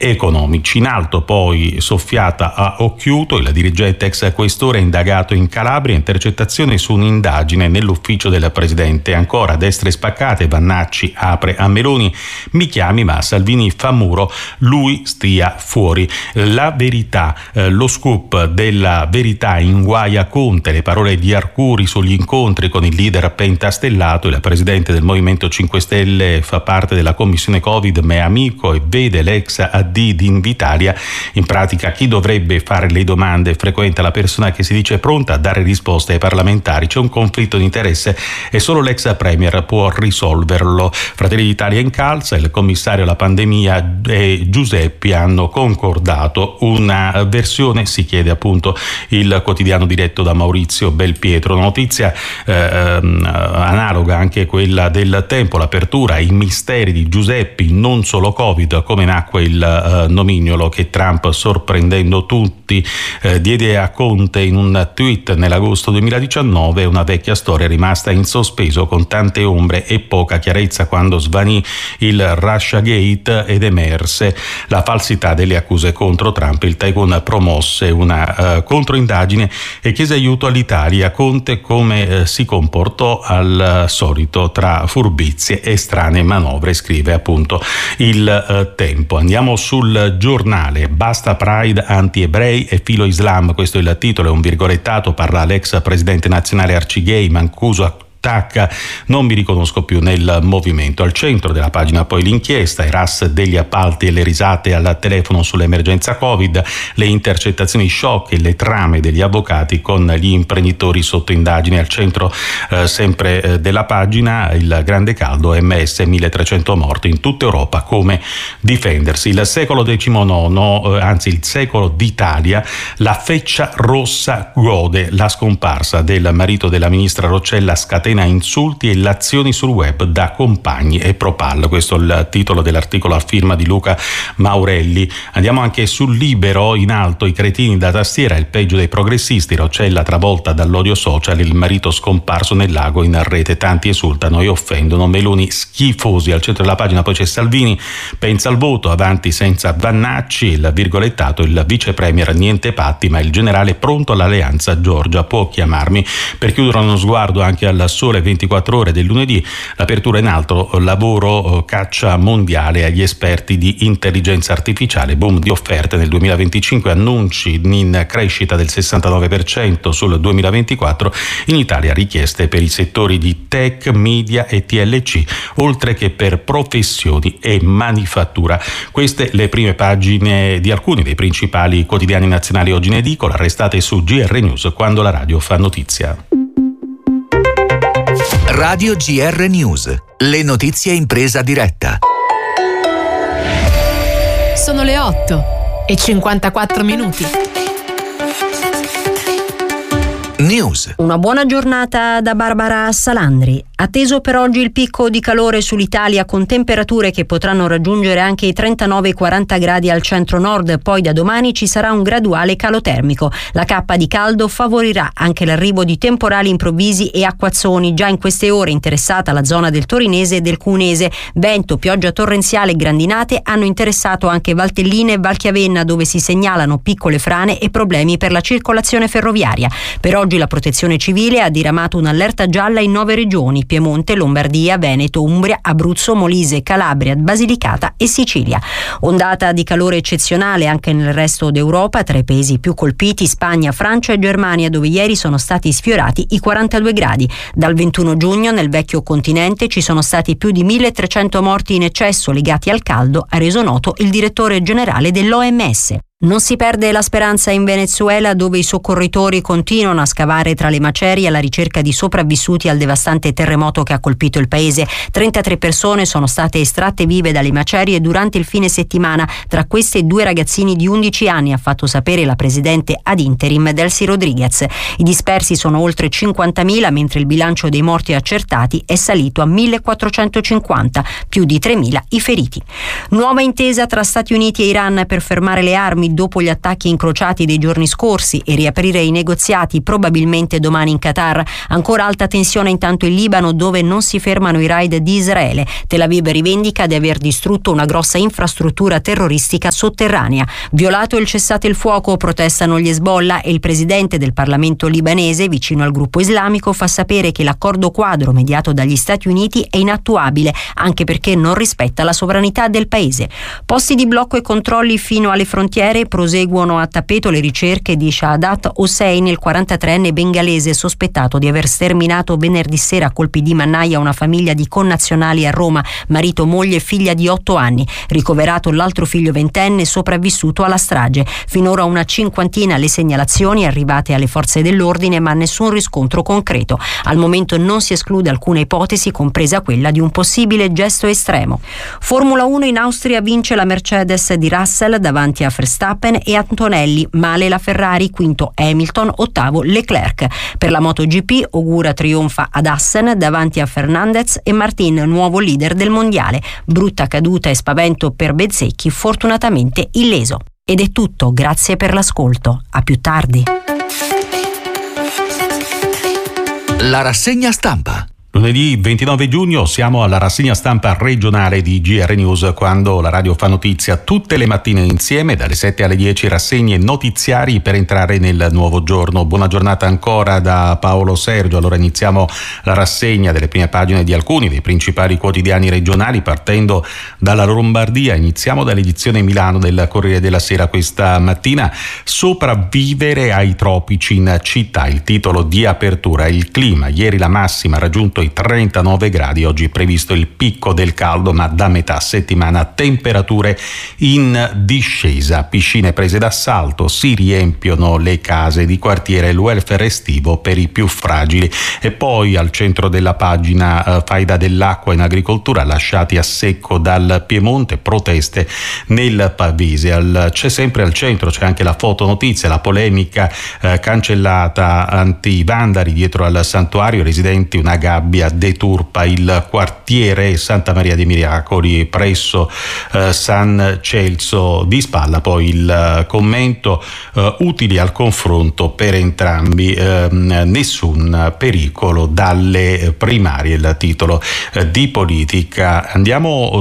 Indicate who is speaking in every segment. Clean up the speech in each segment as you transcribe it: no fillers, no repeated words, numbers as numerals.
Speaker 1: economici. In alto poi soffiata a Occhiuto, il dirigente ex questore è indagato in Calabria, intercettazione su un'indagine nell'ufficio del presidente. Ancora destre spaccate, Vannacci apre a Meloni, mi chiami ma Salvini fa muro, lui stia fuori. La Verità, lo scoop della Verità inguaia Conte, le parole di Arcuri sugli incontri con il leader pentastellato. Il presidente del Movimento 5 Stelle fa parte della commissione Covid ma è amico e vede l'ex AD di Invitalia. In pratica chi dovrebbe fare le domande frequenta la persona che si dice pronta a dare risposte ai parlamentari. C'è un conflitto di interesse e solo l'ex premier può risolverlo. Fratelli d'Italia incalza, il commissario alla pandemia e Giuseppi hanno concordato una versione, si chiede appunto il quotidiano diretto da Maurizio Belpietro. Una notizia analoga anche quella del Tempo, l'apertura ai misteri di Giuseppi, non solo Covid, come nacque il nomignolo che Trump, sorprendendo tutti, diede a Conte in un tweet nell'agosto 2019, una vecchia storia rimasta in sospeso con tante ombre e poca chiarezza quando svanì il Russiagate ed emerse la falsità delle accuse contro Trump. Il tycoon promosse una controindagine e chiese aiuto all'Italia. Conte come si comportò al solito tra furbizie e strane manovre, scrive appunto il Tempo. Andiamo sul Giornale. Basta Pride, anti-ebrei e filo Islam, questo è il titolo, è un virgolettato, parla l'ex presidente nazionale Arcigay, Mancuso attacca, non mi riconosco più nel movimento. Al centro della pagina poi l'inchiesta, i RAS degli appalti e le risate al telefono sull'emergenza Covid, le intercettazioni shock e le trame degli avvocati con gli imprenditori sotto indagine. Al centro sempre della pagina il grande caldo, MS 1300 morti in tutta Europa, come difendersi. Il secolo XIX, anzi il secolo d'Italia, la Feccia Rossa gode la scomparsa del marito della ministra Roccella, scatena insulti e lazioni sul web da compagni e Propal. Questo è il titolo dell'articolo a firma di Luca Maurelli. Andiamo anche sul Libero, in alto i cretini da tastiera, il peggio dei progressisti, Roccella travolta dall'odio social, il marito scomparso nel lago, in rete tanti esultano e offendono, Meloni schifosi. Al centro della pagina poi c'è Salvini, pensa al voto, avanti senza Vannacci, il virgolettato, il vice premier niente patti ma il generale pronto all'alleanza, Giorgia può chiamarmi. Per chiudere uno sguardo anche al Sole 24 Ore del lunedì, l'apertura in alto, lavoro, caccia mondiale agli esperti di intelligenza artificiale, boom di offerte nel 2025, annunci in crescita del 69% sul 2024, in Italia richieste per i settori di tech, media e TLC, oltre che per professioni e manifattura. Queste le prime pagine di alcuni dei principali quotidiani nazionali oggi in edicola. Restate su GR News, quando la radio fa notizia.
Speaker 2: Radio GR News, le notizie in presa diretta.
Speaker 3: Sono le 8:54.
Speaker 2: News.
Speaker 4: Una buona giornata da Barbara Salandri. Atteso per oggi il picco di calore sull'Italia, con temperature che potranno raggiungere anche i 39-40 gradi al centro-nord. Poi da domani ci sarà un graduale calo termico. La cappa di caldo favorirà anche l'arrivo di temporali improvvisi e acquazzoni. Già in queste ore interessata la zona del Torinese e del Cunese. Vento, pioggia torrenziale e grandinate hanno interessato anche Valtelline e Valchiavenna, dove si segnalano piccole frane e problemi per la circolazione ferroviaria. Per oggi la Protezione Civile ha diramato un'allerta gialla in 9 regioni: Piemonte, Lombardia, Veneto, Umbria, Abruzzo, Molise, Calabria, Basilicata e Sicilia. Ondata di calore eccezionale anche nel resto d'Europa, tra i paesi più colpiti Spagna, Francia e Germania, dove ieri sono stati sfiorati i 42 gradi. Dal 21 giugno nel vecchio continente ci sono stati più di 1300 morti in eccesso legati al caldo, ha reso noto il direttore generale dell'OMS. Non si perde la speranza in Venezuela, dove i soccorritori continuano a scavare tra le macerie alla ricerca di sopravvissuti al devastante terremoto che ha colpito il paese. 33 persone sono state estratte vive dalle macerie durante il fine settimana, tra queste 2 ragazzini di 11 anni, ha fatto sapere la presidente ad interim Delcy Rodriguez. I dispersi sono oltre 50.000, mentre il bilancio dei morti accertati è salito a 1.450, più di 3.000 i feriti. Nuova intesa tra Stati Uniti e Iran per fermare le armi. internazionali dopo gli attacchi incrociati dei giorni scorsi e riaprire i negoziati probabilmente domani in Qatar. Ancora alta tensione intanto in Libano, dove non si fermano i raid di Israele. Tel Aviv rivendica di aver distrutto una grossa infrastruttura terroristica sotterranea. Violato il cessate il fuoco, protestano gli Hezbollah, e il presidente del Parlamento libanese, vicino al gruppo islamico, fa sapere che l'accordo quadro mediato dagli Stati Uniti è inattuabile, anche perché non rispetta la sovranità del paese. Posti di blocco e controlli fino alle frontiere. Proseguono a tappeto le ricerche di Shahadat Hossein, il 43enne bengalese sospettato di aver sterminato venerdì sera a colpi di mannaia una famiglia di connazionali a Roma, marito, moglie e figlia di 8 anni. Ricoverato l'altro figlio ventenne sopravvissuto alla strage. Finora una cinquantina le segnalazioni arrivate alle forze dell'ordine, ma nessun riscontro concreto. Al momento non si esclude alcuna ipotesi, compresa quella di un possibile gesto estremo. Formula 1 in Austria, vince la Mercedes di Russell davanti a Verstappen e Antonelli, male la Ferrari, quinto Hamilton, ottavo Leclerc. Per la MotoGP Ogura trionfa ad Assen davanti a Fernandez e Martin, nuovo leader del mondiale. Brutta caduta e spavento per Bezzecchi, fortunatamente illeso. Ed è tutto, grazie per l'ascolto. A più tardi.
Speaker 2: La rassegna stampa.
Speaker 1: Lunedì 29 giugno siamo alla rassegna stampa regionale di GR News, quando la radio fa notizia tutte le mattine insieme dalle 7 alle 10, rassegne notiziari per entrare nel nuovo giorno. Buona giornata ancora da Paolo Sergio. Allora iniziamo la rassegna delle prime pagine di alcuni dei principali quotidiani regionali, partendo dalla Lombardia. Iniziamo dall'edizione Milano del Corriere della Sera questa mattina. Sopravvivere ai tropici in città, il titolo di apertura. Il clima, ieri la massima ha raggiunto i 39 gradi, oggi è previsto il picco del caldo, ma da metà settimana temperature in discesa. Piscine prese d'assalto, si riempiono le case di quartiere, il welfare estivo per i più fragili. E poi al centro della pagina faida dell'acqua in agricoltura, lasciati a secco dal Piemonte, proteste nel Pavese. C'è sempre al centro, c'è anche la fotonotizia, la polemica cancellata anti-vandali dietro al santuario, residenti una gabbia deturpa il quartiere Santa Maria dei Miracoli presso San Celso di Spalla. Poi il commento, utili al confronto per entrambi, nessun pericolo dalle primarie, il titolo di politica. Andiamo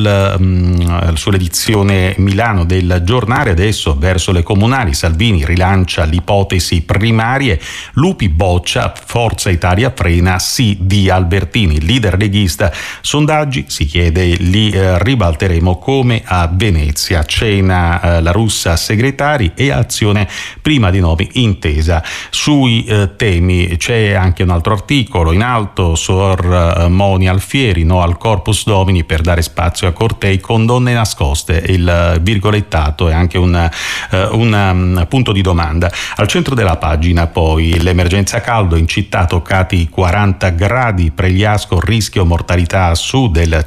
Speaker 1: sull'edizione Milano del giornale. Adesso verso le comunali, Salvini rilancia l'ipotesi primarie, Lupi boccia, Forza Italia frena, sì di Albertini, leader leghista. Sondaggi, si chiede, li ribalteremo come a Venezia. Cena la Russa segretari e azione prima di 9, intesa sui temi. C'è anche un altro articolo in alto, Sor Moni Alfieri, no al Corpus Domini per dare spazio a cortei con donne nascoste. Il virgolettato è anche un punto di domanda. Al centro della pagina poi l'emergenza caldo in città, toccati i 40 gradi, Pregliasco rischio mortalità a sud del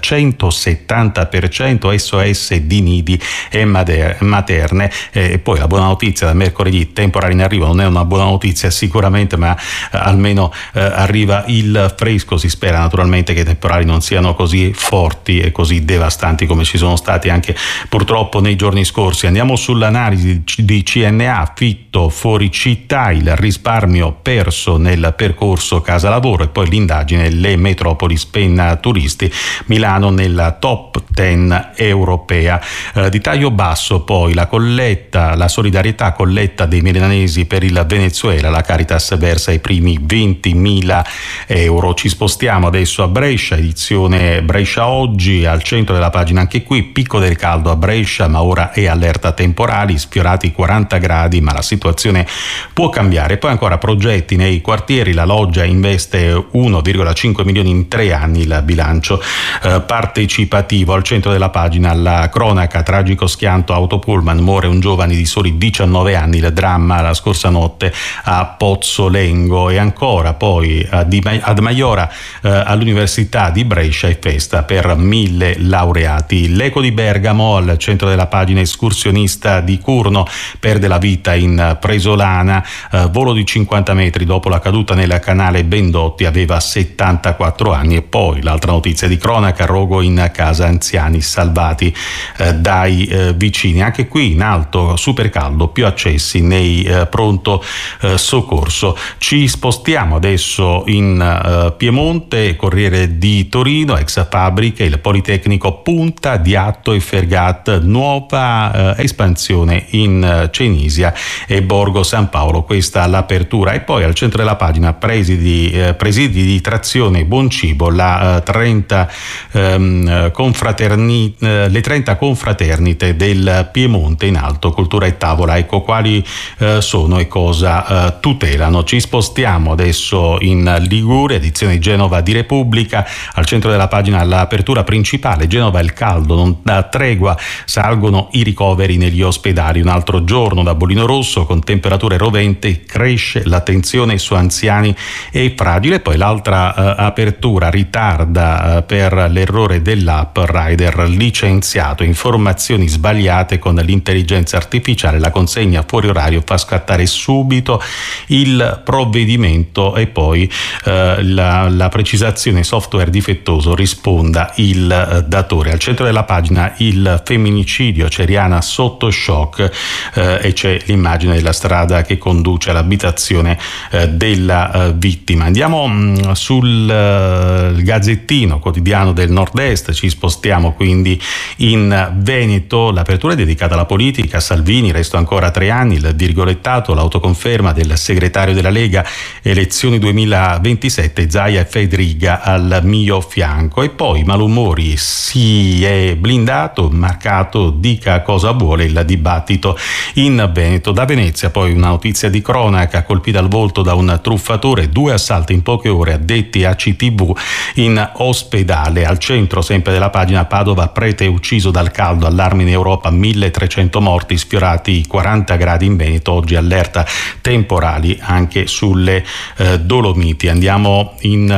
Speaker 1: 170%, SOS di nidi e materne. E poi la buona notizia da mercoledì, temporali in arrivo. Non è una buona notizia sicuramente, ma almeno arriva il fresco. Si spera naturalmente che i temporali non siano così forti e così devastanti come ci sono stati anche purtroppo nei giorni scorsi. Andiamo sull'analisi di CNA, Fitto fuori città, il risparmio perso nel percorso casa lavoro, e poi l'indagine le metropoli spenna turisti, Milano nella top 10 europea. Di taglio basso poi la colletta, la solidarietà colletta dei milanesi per il Venezuela, la Caritas versa i primi 20.000 euro. Ci spostiamo adesso a Brescia, edizione Brescia oggi, al centro della pagina anche qui, picco del caldo a Brescia, ma ora è allerta temporali, sfiorati 40 gradi, ma la situazione può cambiare. Poi ancora progetti nei quartieri, la Loggia investe 1,5 milioni in 3 anni, il bilancio partecipativo. Al centro della pagina la cronaca, tragico schianto autopullman, muore un giovane di soli 19 anni, il dramma la scorsa notte a Pozzolengo. E ancora poi ad Maiora all'Università di Brescia è festa per 1000 laureati. L'Eco di Bergamo, al centro della pagina, escursionista di Curno perde la vita in Presolana, volo di 50 metri dopo la caduta nel canale Bendotti, aveva 7 74 anni. E poi l'altra notizia di cronaca: rogo in casa anziani salvati dai vicini. Anche qui in alto super caldo, più accessi nei pronto soccorso. Ci spostiamo adesso in Piemonte, Corriere di Torino, ex fabbriche, il Politecnico punta di Atto e Fergat, nuova espansione in Cenisia e Borgo San Paolo, questa l'apertura. E poi al centro della pagina presidi di trazione Buon Cibo, le 30 confraternite del Piemonte in alto, cultura e tavola. Ecco quali sono e cosa tutelano. Ci spostiamo adesso in Liguria, edizione di Genova di Repubblica, al centro della pagina l'apertura principale: Genova il caldo non dà tregua, salgono i ricoveri negli ospedali, un altro giorno da bollino rosso con temperature roventi, cresce l'attenzione su anziani e fragili. E poi l'altra apertura ritarda per l'errore dell'app, rider licenziato, informazioni sbagliate con l'intelligenza artificiale, la consegna fuori orario fa scattare subito il provvedimento. E poi la precisazione: software difettoso, risponda il datore. Al centro della pagina il femminicidio, Ceriana sotto shock, e c'è l'immagine della strada che conduce all'abitazione della vittima. Andiamo sul Gazzettino, quotidiano del Nord-Est, ci spostiamo quindi in Veneto. L'apertura è dedicata alla politica: Salvini, resto ancora 3 anni, il virgolettato, l'autoconferma del segretario della Lega, elezioni 2027, Zaia e Fedriga al mio fianco. E poi malumori, si è blindato, Marcato dica cosa vuole, il dibattito in Veneto. Da Venezia poi una notizia di cronaca: colpita al volto da un truffatore, 2 assalti in poche ore, addetti a CTV in ospedale. Al centro sempre della pagina Padova, prete ucciso dal caldo, allarme in Europa, 1300 morti, sfiorati i 40 gradi in Veneto, oggi allerta temporali anche sulle Dolomiti. Andiamo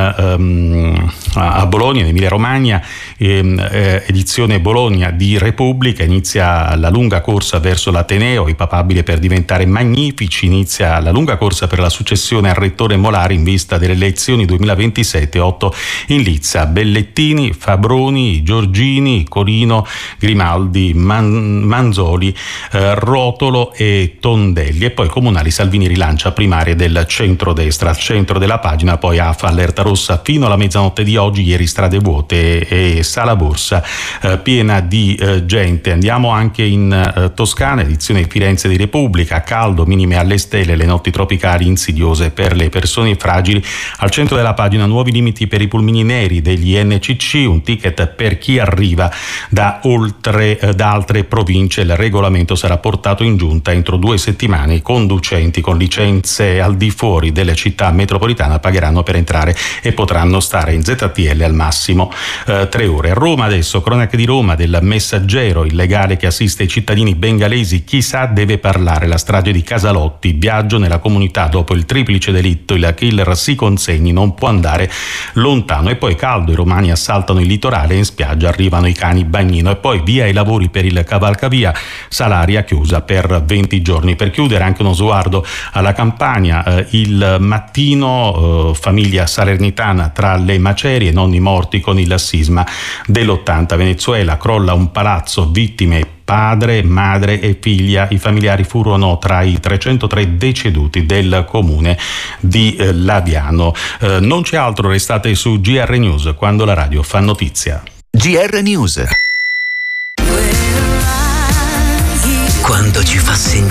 Speaker 1: a Bologna, in Emilia Romagna, edizione Bologna di Repubblica. Inizia la lunga corsa verso l'Ateneo, i papabili per diventare magnifici, inizia la lunga corsa per la successione al rettore Molari in vista delle elezioni 2027, 8 in lizza: Bellettini, Fabroni, Giorgini, Corino, Grimaldi, Manzoli, Rotolo e Tondelli. E poi comunali, Salvini rilancia primarie del centrodestra. Al centro della pagina poi AFA, allerta rossa fino alla mezzanotte di oggi, ieri strade vuote e sala borsa piena di gente. Andiamo anche in Toscana, edizione Firenze di Repubblica, caldo, minime alle stelle, le notti tropicali insidiose per le persone fragili. Al centro della pagina nuovi limiti per i pulmini neri degli NCC, un ticket per chi arriva da altre province. Il regolamento sarà portato in giunta entro 2 settimane. I conducenti con licenze al di fuori delle città metropolitane pagheranno per entrare e potranno stare in ZTL al massimo 3 ore. Roma adesso, cronache di Roma, del Messaggero, il legale che assiste i cittadini bengalesi, chissà deve parlare, la strage di Casalotti, viaggio nella comunità dopo il triplice delitto, il killer si consegni, non può andare lontano. E poi caldo, i romani assaltano il litorale, in spiaggia arrivano i cani bagnino. E poi via i lavori per il cavalcavia, Salaria chiusa per 20 giorni. Per chiudere anche uno sguardo alla Campania, il Mattino, famiglia salernitana tra le macerie, nonni morti con il sisma dell'80. Venezuela, crolla un palazzo, vittime padre, madre e figlia. I familiari furono tra i 303 deceduti del comune di Laviano. Non c'è altro, restate su GR News, quando la radio fa notizia.
Speaker 2: GR News. Quando ci fa sentire